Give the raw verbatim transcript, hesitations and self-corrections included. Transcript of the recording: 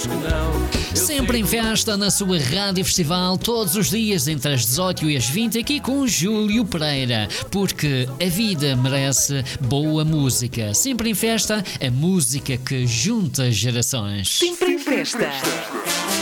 Sempre em festa na sua Rádio Festival, todos os dias entre as dezoito e as vinte, aqui com Júlio Pereira, porque a vida merece boa música. Sempre em festa, a música que junta gerações. Sempre em festa.